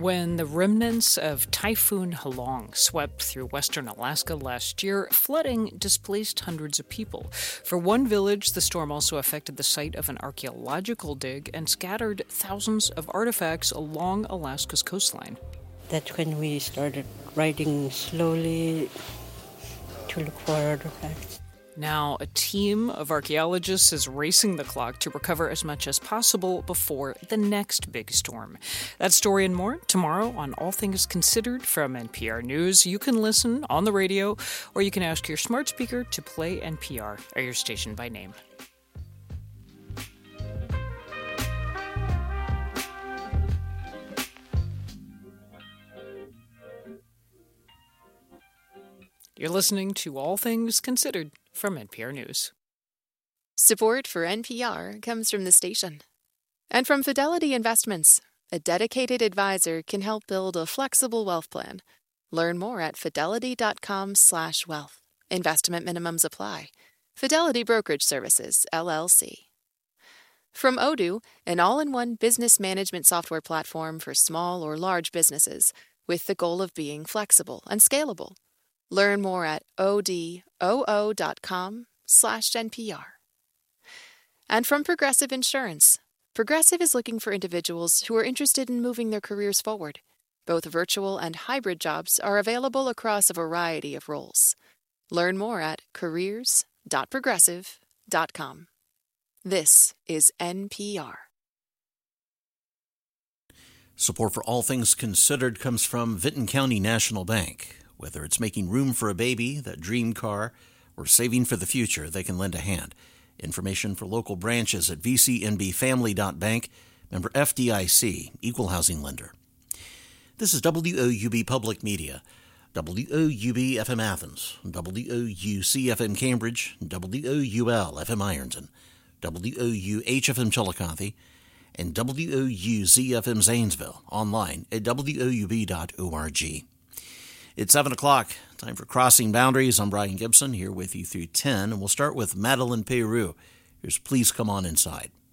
When the remnants of Typhoon Halong swept through western Alaska last year, flooding displaced hundreds of people. For one village, the storm also affected the site of an archaeological dig and scattered thousands of artifacts along Alaska's coastline. That's when we started riding slowly to look for artifacts. Now, a team of archaeologists is racing the clock to recover as much as possible before the next big storm. That story and more tomorrow on All Things Considered from NPR News. You can listen on the radio, or you can ask your smart speaker to play NPR or your station by name. You're listening to All Things Considered from NPR News. Support for NPR comes from the station. And from Fidelity Investments, a dedicated advisor can help build a flexible wealth plan. Learn more at fidelity.com/wealth. Investment minimums apply. Fidelity Brokerage Services, LLC. From Odoo, an all-in-one business management software platform for small or large businesses, with the goal of being flexible and scalable. Learn more at odoo.com/NPR. And from Progressive Insurance. Progressive is looking for individuals who are interested in moving their careers forward. Both virtual and hybrid jobs are available across a variety of roles. Learn more at careers.progressive.com. This is NPR. Support for All Things Considered comes from Vinton County National Bank. Whether it's making room for a baby, that dream car, or saving for the future, they can lend a hand. Information for local branches at vcnbfamily.bank, member FDIC, equal housing lender. This is WOUB Public Media, WOUB FM Athens, WOUC FM Cambridge, WOUL FM Ironton, WOUH FM Chillicothe, and WOUZ FM Zanesville, online at woub.org. It's 7 o'clock. Time for Crossing Boundaries. I'm Brian Gibson, here with you through 10, and we'll start with Madeline Peru. Here's Please Come On Inside.